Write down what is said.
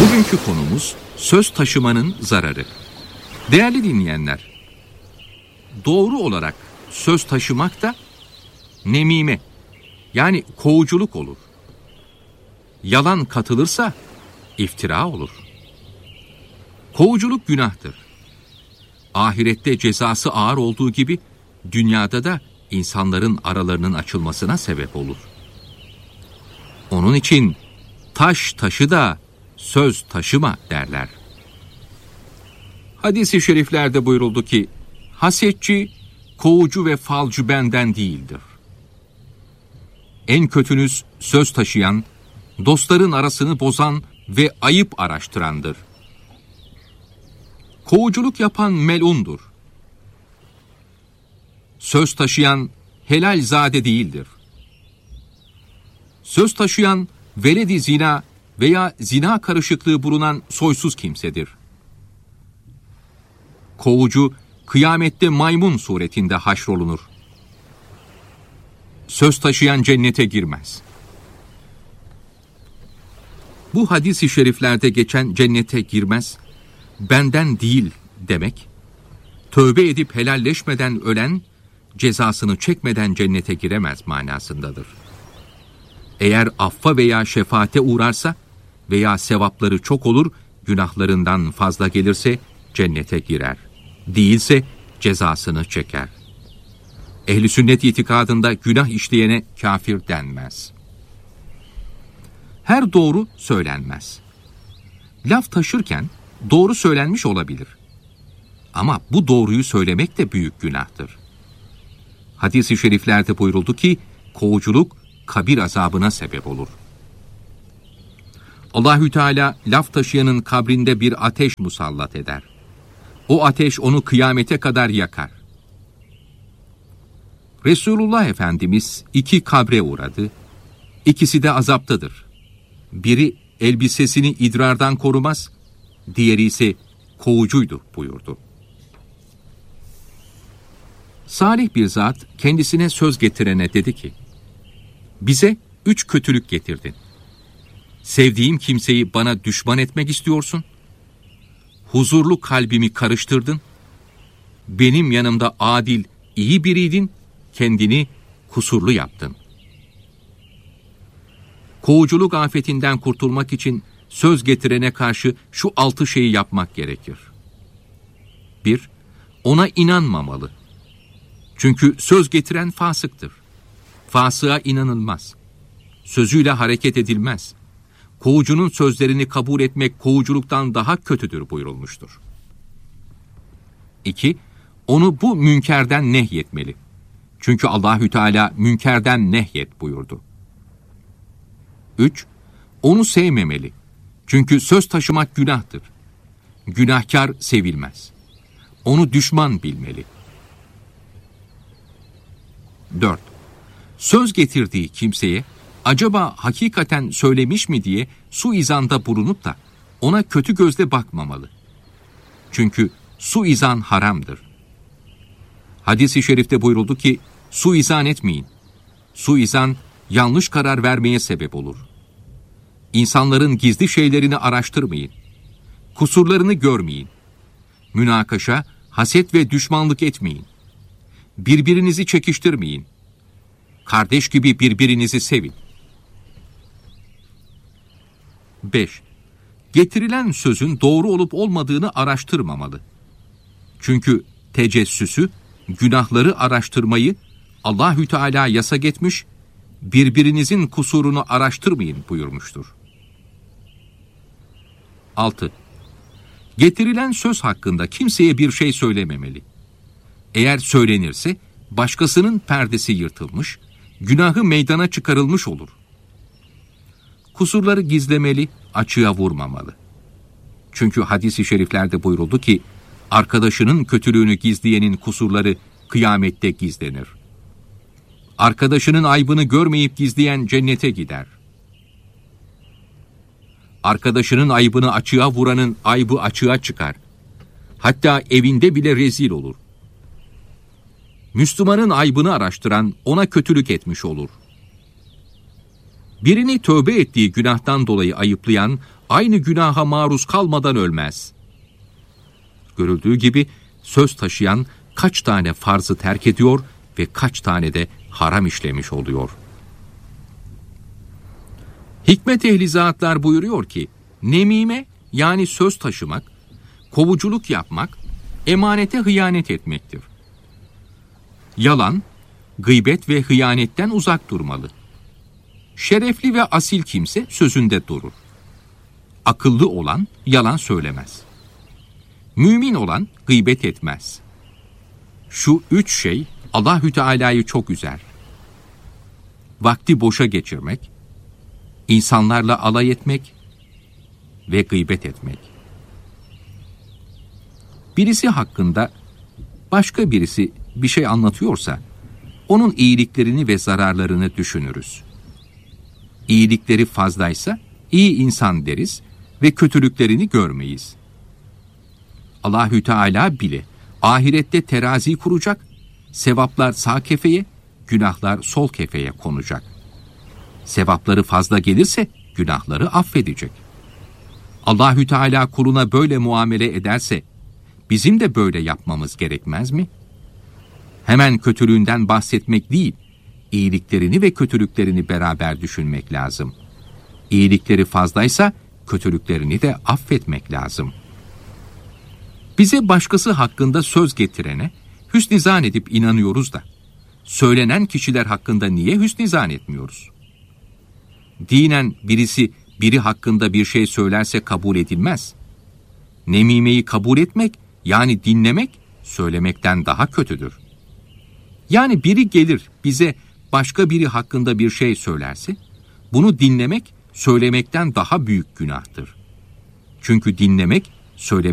Bugünkü konumuz söz taşımanın zararı. Değerli dinleyenler, doğru olarak söz taşımak da nemime, yani kovuculuk olur. Yalan katılırsa iftira olur. Kovuculuk günahtır. Ahirette cezası ağır olduğu gibi dünyada da insanların aralarının açılmasına sebep olur. Onun için taş taşı da söz taşıma derler. Hadis-i şeriflerde buyuruldu ki, hasetçi, kovucu ve falcı benden değildir. En kötünüz söz taşıyan, dostların arasını bozan ve ayıp araştırandır. Kovuculuk yapan melundur. Söz taşıyan helal zade değildir. Söz taşıyan veledi zina veya zina karışıklığı bulunan soysuz kimsedir. Kovucu kıyamette maymun suretinde haşrolunur. Söz taşıyan cennete girmez. Bu hadis-i şeriflerde geçen cennete girmez, benden değil demek, tövbe edip helalleşmeden ölen, cezasını çekmeden cennete giremez manasındadır. Eğer affa veya şefaate uğrarsa veya sevapları çok olur, günahlarından fazla gelirse cennete girer. Değilse cezasını çeker. Ehl-i sünnet itikadında günah işleyene kafir denmez. Her doğru söylenmez. Laf taşırken doğru söylenmiş olabilir. Ama bu doğruyu söylemek de büyük günahtır. Hadis-i şeriflerde buyuruldu ki, kovuculuk kabir azabına sebep olur. Allahü Teala laf taşıyanın kabrinde bir ateş musallat eder. O ateş onu kıyamete kadar yakar. Resulullah Efendimiz 2 kabre uğradı. İkisi de azaptadır. Biri elbisesini idrardan korumaz, diğeri ise kovucuydu buyurdu. Salih bir zat kendisine söz getirene dedi ki, bize 3 kötülük getirdin. Sevdiğim kimseyi bana düşman etmek istiyorsun. Huzurlu kalbimi karıştırdın. Benim yanımda adil, iyi biriydin. Kendini kusurlu yaptın. Kovuculuk afetinden kurtulmak için söz getirene karşı şu 6 şeyi yapmak gerekir. 1. Ona inanmamalı. Çünkü söz getiren fasıktır. Fasığa inanılmaz. Sözüyle hareket edilmez. Kovucunun sözlerini kabul etmek kovuculuktan daha kötüdür buyurulmuştur. 2. Onu bu münkerden nehyetmeli. Çünkü Allahü Teala münkerden nehyet buyurdu. 3. Onu sevmemeli. Çünkü söz taşımak günahtır. Günahkar sevilmez. Onu düşman bilmeli. 4. Söz getirdiği kimseye acaba hakikaten söylemiş mi diye suizanda bulunup da ona kötü gözle bakmamalı. Çünkü suizan haramdır. Hadis-i şerifte buyuruldu ki, suizan etmeyin. Suizan yanlış karar vermeye sebep olur. İnsanların gizli şeylerini araştırmayın. Kusurlarını görmeyin. Münakaşa, haset ve düşmanlık etmeyin. Birbirinizi çekiştirmeyin. Kardeş gibi birbirinizi sevin. 5. Getirilen sözün doğru olup olmadığını araştırmamalı. Çünkü tecessüsü, günahları araştırmayı Allahü Teala yasak etmiş, birbirinizin kusurunu araştırmayın buyurmuştur. 6. Getirilen söz hakkında kimseye bir şey söylememeli. Eğer söylenirse başkasının perdesi yırtılmış, günahı meydana çıkarılmış olur. Kusurları gizlemeli, açığa vurmamalı. Çünkü hadis-i şeriflerde buyuruldu ki, arkadaşının kötülüğünü gizleyenin kusurları kıyamette gizlenir. Arkadaşının aybını görmeyip gizleyen cennete gider. Arkadaşının aybını açığa vuranın aybı açığa çıkar. Hatta evinde bile rezil olur. Müslümanın aybını araştıran ona kötülük etmiş olur. Birini tövbe ettiği günahtan dolayı ayıplayan aynı günaha maruz kalmadan ölmez. Görüldüğü gibi söz taşıyan kaç tane farzı terk ediyor ve kaç tane de haram işlemiş oluyor. Hikmet ehli zatlar buyuruyor ki, nemime yani söz taşımak, kovuculuk yapmak, emanete hıyanet etmektir. Yalan, gıybet ve hıyanetten uzak durmalı. Şerefli ve asil kimse sözünde durur. Akıllı olan yalan söylemez. Mümin olan gıybet etmez. Şu 3 şey Allahü Teala'yı çok üzer. Vakti boşa geçirmek, insanlarla alay etmek ve gıybet etmek. Birisi hakkında başka birisi bir şey anlatıyorsa, onun iyiliklerini ve zararlarını düşünürüz. İyilikleri fazlaysa iyi insan deriz ve kötülüklerini görmeyiz. Allahü Teala bile ahirette terazi kuracak, sevaplar sağ kefeye, günahlar sol kefeye konacak. Sevapları fazla gelirse günahları affedecek. Allahü Teala kuluna böyle muamele ederse bizim de böyle yapmamız gerekmez mi? Hemen kötülüğünden bahsetmek değil, iyiliklerini ve kötülüklerini beraber düşünmek lazım. İyilikleri fazlaysa kötülüklerini de affetmek lazım. Bize başkası hakkında söz getirene hüsnizan edip inanıyoruz da, söylenen kişiler hakkında niye hüsnizan etmiyoruz? Dinen birisi biri hakkında bir şey söylerse kabul edilmez. Nemimeyi kabul etmek, yani dinlemek, söylemekten daha kötüdür. Yani biri gelir bize başka biri hakkında bir şey söylerse, bunu dinlemek, söylemekten daha büyük günahtır. Çünkü dinlemek, söylemek